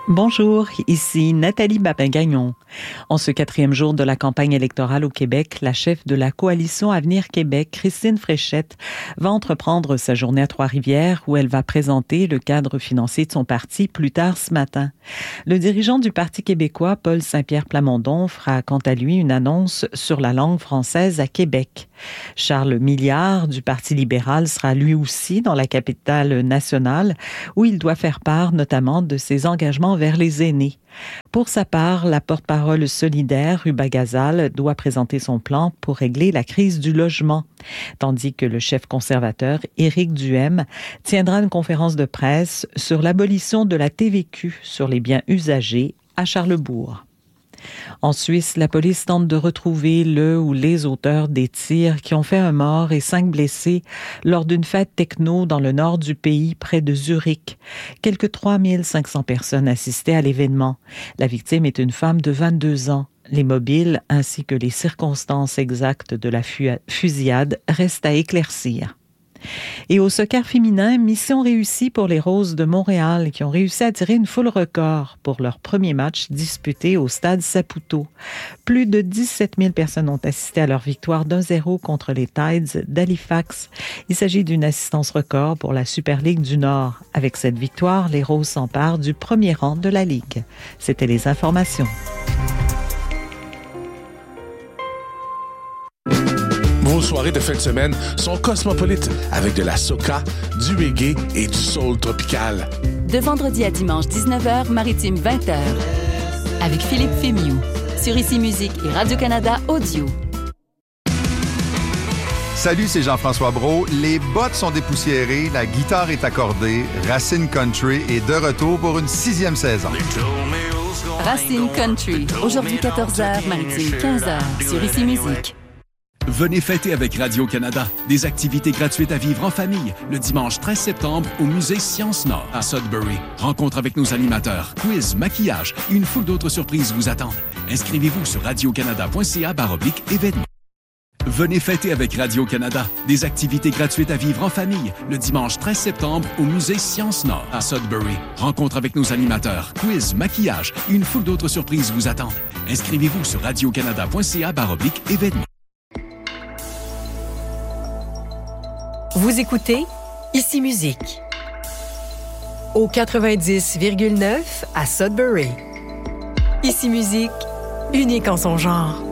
Bonjour, ici Nathalie Babin-Gagnon. En ce 4e jour de la campagne électorale au Québec, la chef de la coalition Avenir Québec, Christine Fréchette, va entreprendre sa journée à Trois-Rivières où elle va présenter le cadre financier de son parti plus tard ce matin. Le dirigeant du Parti québécois, Paul Saint-Pierre Plamondon, fera quant à lui une annonce sur la langue française à Québec. Charles Milliard du Parti libéral sera lui aussi dans la capitale nationale où il doit faire part notamment de ses engagements vers les aînés. Pour sa part, la porte-parole solidaire, Ruba Gazal, doit présenter son plan pour régler la crise du logement, tandis que le chef conservateur, Éric Duhem, tiendra une conférence de presse sur l'abolition de la TVQ sur les biens usagés à Charlesbourg. En Suisse, la police tente de retrouver le ou les auteurs des tirs qui ont fait un mort et 5 blessés lors d'une fête techno dans le nord du pays, près de Zurich. Quelques 3500 personnes assistaient à l'événement. La victime est une femme de 22 ans. Les mobiles ainsi que les circonstances exactes de la fusillade restent à éclaircir. Et au soccer féminin, mission réussie pour les Roses de Montréal qui ont réussi à attirer une foule record pour leur premier match disputé au stade Saputo. Plus de 17 000 personnes ont assisté à leur victoire 1-0 contre les Tides d'Halifax. Il s'agit d'une assistance record pour la Super Ligue du Nord. Avec cette victoire, les Roses s'emparent du premier rang de la Ligue. C'était les informations. Vos soirées de fin de semaine sont cosmopolites avec de la soca, du reggae et du soul tropical. De vendredi à dimanche 19h, maritime 20h. Avec Philippe Fémiou. Sur Ici Musique et Radio-Canada Audio. Salut, c'est Jean-François Brault. Les bottes sont dépoussiérées, la guitare est accordée. Racine Country est de retour pour une 6e saison. Racine Country. Aujourd'hui 14h, maritime 15h. Sur Ici Musique. Venez fêter avec Radio-Canada. Des activités gratuites à vivre en famille le dimanche 13 septembre au musée Sciences Nord à Sudbury. Rencontre avec nos animateurs, quiz, maquillage et une foule d'autres surprises vous attendent. Inscrivez-vous sur radiocanada.ca/événements. Venez fêter avec Radio-Canada. Des activités gratuites à vivre en famille le dimanche 13 septembre au musée Sciences Nord à Sudbury. Rencontre avec nos animateurs, quiz, maquillage et une foule d'autres surprises vous attendent. Inscrivez-vous sur radiocanada.ca/événements. Vous écoutez Ici Musique au 90,9 à Sudbury. Ici Musique, unique en son genre.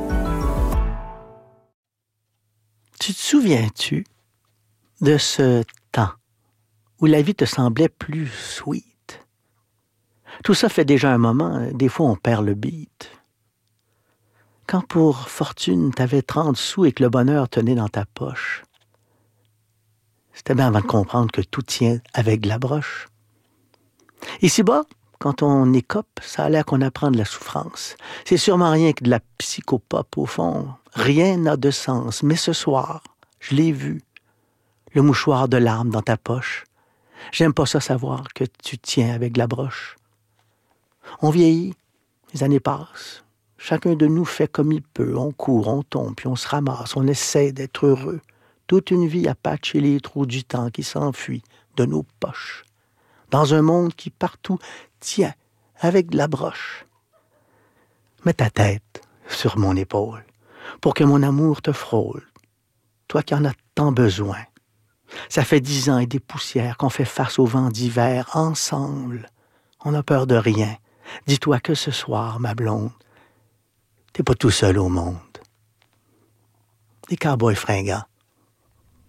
Tu te souviens-tu de ce temps où la vie te semblait plus sweet? Tout ça fait déjà un moment, des fois on perd le beat. Quand pour fortune t'avais 30 sous et que le bonheur tenait dans ta poche, c'était bien avant de comprendre que tout tient avec de la broche. Ici-bas, quand on écope, ça a l'air qu'on apprend de la souffrance. C'est sûrement rien que de la psychopop au fond. Rien n'a de sens. Mais ce soir, je l'ai vu, le mouchoir de larmes dans ta poche. J'aime pas ça savoir que tu tiens avec de la broche. On vieillit, les années passent. Chacun de nous fait comme il peut. On court, on tombe, puis on se ramasse. On essaie d'être heureux. Toute une vie à patcher les trous du temps qui s'enfuit de nos poches. Dans un monde qui partout tient avec de la broche. Mets ta tête sur mon épaule pour que mon amour te frôle. Toi qui en as tant besoin. Ça fait 10 ans et des poussières qu'on fait face au vent d'hiver ensemble. On n'a peur de rien. Dis-toi que ce soir, ma blonde, t'es pas tout seul au monde. Les cowboys fringants